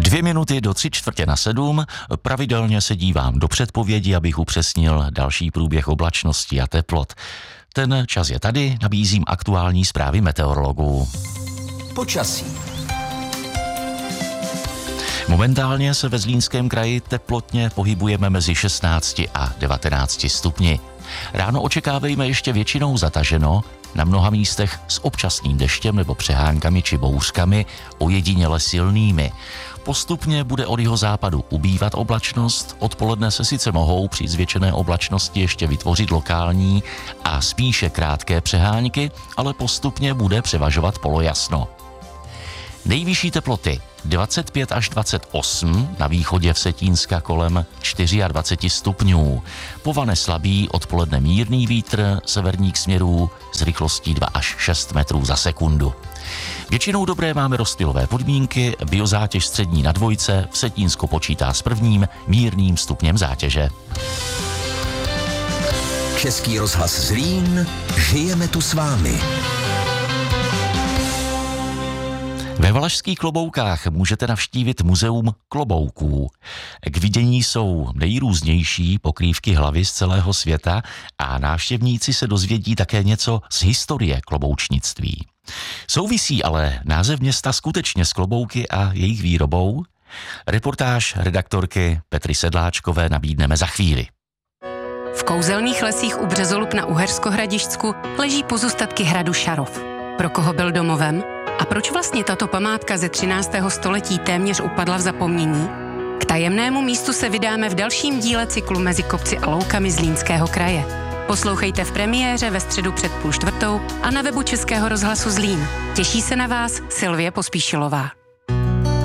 2 minuty do 6:45. Pravidelně se dívám do předpovědi, abych upřesnil další průběh oblačnosti a teplot. Ten čas je tady, nabízím aktuální zprávy meteorologů. Počasí. Momentálně se ve Zlínském kraji teplotně pohybujeme mezi 16 a 19 stupni. Ráno očekávejme ještě většinou zataženo, na mnoha místech s občasným deštěm nebo přehánkami či bouřkami, ojediněle silnými. Postupně bude od jihozápadu ubývat oblačnost, odpoledne se sice mohou při zvětšené oblačnosti ještě vytvořit lokální a spíše krátké přehánky, ale postupně bude převažovat polojasno. Nejvyšší teploty 25 až 28, na východě Vsetínska kolem 24 stupňů. Povane slabý, odpoledne mírný vítr severních směrů s rychlostí 2 až 6 metrů za sekundu. Většinou dobré máme rozptylové podmínky, biozátěž střední na 2, Vsetínsko počítá s prvním mírným stupněm zátěže. Český rozhlas Zlín, žijeme tu s vámi. Ve Valašských Kloboukách můžete navštívit muzeum klobouků. K vidění jsou nejrůznější pokrývky hlavy z celého světa a návštěvníci se dozvědí také něco z historie kloboučnictví. Souvisí ale název města skutečně s klobouky a jejich výrobou? Reportáž redaktorky Petry Sedláčkové nabídneme za chvíli. V kouzelných lesích u Březolup na Uherskohradišťsku leží pozůstatky hradu Šarov. Pro koho byl domovem? A proč vlastně tato památka ze 13. století téměř upadla v zapomnění? K tajemnému místu se vydáme v dalším díle cyklu Mezi kopci a loukami Zlínského kraje. Poslouchejte v premiéře ve středu před 3:30 a na webu Českého rozhlasu Zlín. Těší se na vás Silvie Pospíšilová.